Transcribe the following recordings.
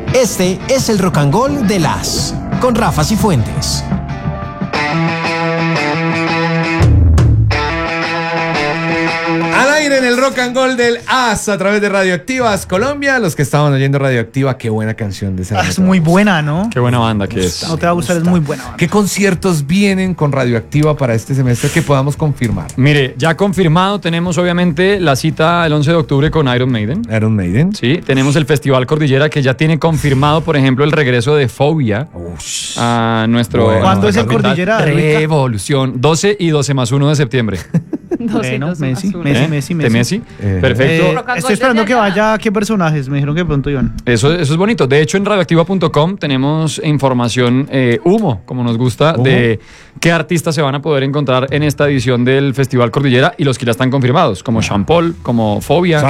Este es el Rock and Roll de las con Rafa Cifuentes. Al aire en el Rock and Roll del AS a través de Radioactivas Colombia. Los que estaban oyendo Radioactiva, qué buena canción de esa. Es muy buena, ¿no? Qué buena banda que es. No te va a gustar, es muy buena banda. ¿Qué conciertos vienen con Radioactiva para este semestre que podamos confirmar? Mire, ya confirmado, tenemos obviamente la cita el 11 de octubre con Iron Maiden. Iron Maiden. Sí, tenemos el Festival Cordillera que ya tiene confirmado, por ejemplo, el regreso de Phobia a nuestro... Bueno, ¿cuándo es el capital. Cordillera? Revolución, 12 y 12 más 1 de septiembre. Bueno, Messi. ¿De Messi? Perfecto. Estoy esperando que vaya. ¿Qué personajes? Me dijeron que pronto iban. Eso es bonito. De hecho, en radioactiva.com tenemos información humo, como nos gusta, ¿Humo? de qué artistas se van a poder encontrar en esta edición del Festival Cordillera y los que ya están confirmados, como Sean Paul, como Phobia.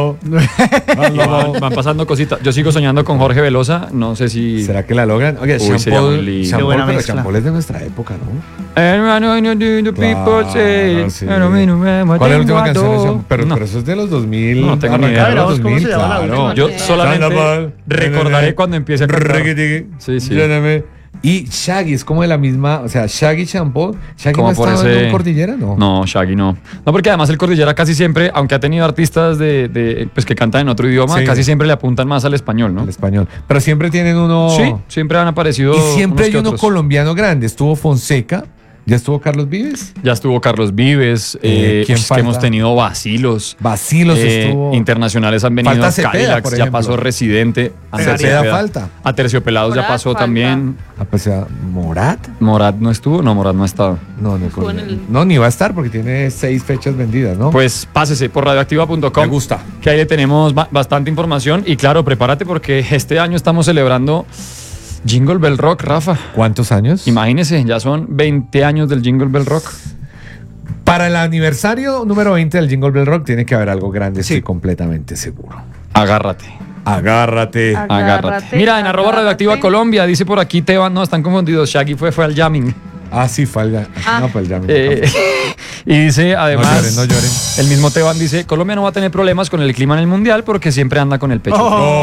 Van pasando cositas. Yo sigo soñando con Jorge Velosa. No sé si... ¿Será que la logran? Oye, Uy, Sean sería Paul, muy lindo. Sean Qué Paul, buena pero mezcla. Sean Paul es de nuestra época, ¿no? Hermano, the people say, sí. ¿Cuál es la última canción de Sean? Pero eso es de los 2000. No tengo ni idea. arrancaron los ¿Cómo 2000, se llama la claro. última? Yo solamente recordaré cuando empiece a cantar. Sí, sí. Y Shaggy es como de la misma, o sea, Shaggy, Sean Paul. ¿Shaggy Como no por estaba ese- en un Cordillera? No. No, Shaggy no. No, porque además el Cordillera casi siempre, aunque ha tenido artistas pues que cantan en otro idioma, Sí. casi siempre le apuntan más al español, ¿no? En español. Pero siempre tienen uno. Sí, siempre han aparecido. Y siempre unos hay que uno otros. colombiano grande. Estuvo Fonseca. ¿Ya estuvo Carlos Vives? Ya estuvo Carlos Vives. ¿Quién Es que falta? hemos tenido vacilos. Vacilos estuvo. Internacionales han venido. Falta Cepeda, Cadillacs, por ya ejemplo. pasó Residente. Cepeda falta. A Terciopelados ya Morat pasó falta. también. Ah, pues, ¿Morat? Morat no estuvo. No, Morat no ha estado. No, Estuvo en el- no, ni va a estar porque tiene 6 fechas vendidas, ¿no? Pues pásese por radioactiva.com. Me gusta. Que ahí le tenemos bastante información. Y claro, prepárate porque este año estamos celebrando Jingle Bell Rock, Rafa. ¿Cuántos años? Imagínese, ya son 20 años del Jingle Bell Rock. Para el aniversario número 20 del Jingle Bell Rock tiene que haber algo grande, Sí. estoy completamente seguro. Agárrate. Agárrate. Agárrate. Mira, en arroba radioactiva Colombia, dice por aquí Teban, no, están confundidos. Shaggy fue al jamming. Ah, sí, falga. No, pues ya me Y dice, además, No lloren. el mismo Teban dice, Colombia no va a tener problemas con el clima en el Mundial porque siempre anda con el pecho.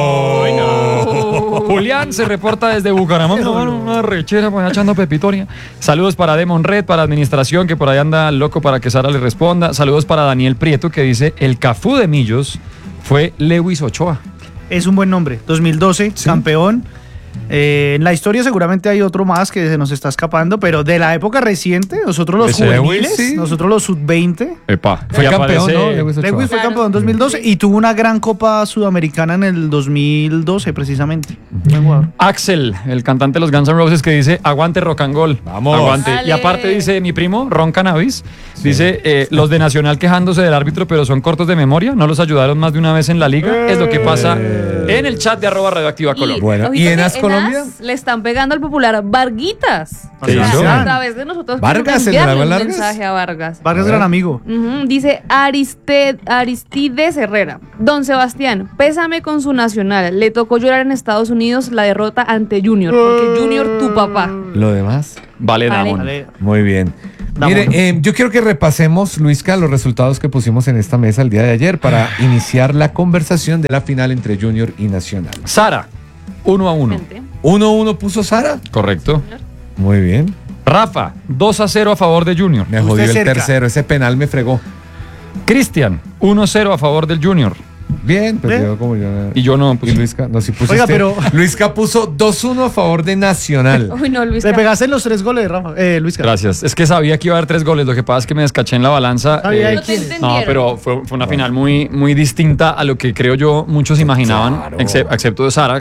Julián se reporta desde Bucaramanga, una rechera, pues, echando pepitoria. Saludos para Demon Red, para administración, que por ahí anda loco para que Sara le responda. Saludos para Daniel Prieto, que dice, el Cafú de Millos fue Lewis Ochoa. Es un buen nombre. 2012, campeón. En la historia seguramente hay otro más que se nos está escapando, pero de la época reciente, nosotros los Ese juveniles, sí. nosotros los sub-20, Epa. Fue Y campeón, aparece- ¿no? Lewis Ochoa. Lewis fue Claro. campeón en 2012 y tuvo una gran Copa Sudamericana en el 2012 precisamente. Buen jugador. Axel, el cantante de los Guns N' Roses, que dice, aguante rock and roll. Vamos. Aguante. Dale. Y aparte dice mi primo, Ron Cannabis, dice, los de Nacional quejándose del árbitro, pero son cortos de memoria, no los ayudaron más de una vez en la liga. Es lo que pasa en el chat de arroba radioactiva Colombia. Bueno, ojito ¿y en que AS Colombia? AS le están pegando al popular Varguitas. ¿Qué hizo? A través de nosotros ¿Vargas, queremos el enviarle Dragón un Largas? mensaje a Vargas. Vargas, gran amigo. Dice Aristides Herrera. Don Sebastián, pésame con su Nacional. Le tocó llorar en Estados Unidos la derrota ante Junior. Porque Junior, tu papá. Lo demás. Vale, Vale. Damon. Vale. Muy bien. Vámonos. Mire, yo quiero que repasemos, Luisca, los resultados que pusimos en esta mesa el día de ayer para iniciar la conversación de la final entre Junior y Nacional. Sara, 1-1. Gente. 1-1 puso Sara. Correcto. Muy bien. Rafa, 2-0 a favor de Junior. Me jodió el cerca. tercero. Ese penal me fregó. Cristian, 1-0 a favor del Junior. Bien, pues Bien. yo como yo. Y yo no Y puse. Luisca, no, si pusiste. Oiga, pero- Luisca puso 2-1 a favor de Nacional. Uy, no, Luis. Le pegaste en los 3 goles, Rafa. Luis. Gracias. Es que sabía que iba a haber 3 goles. Lo que pasa es que me descaché en la balanza. Sabía No te quién. entendieron. No, pero fue una final muy, muy distinta a lo que creo yo muchos imaginaban, Claro. excepto de Sara,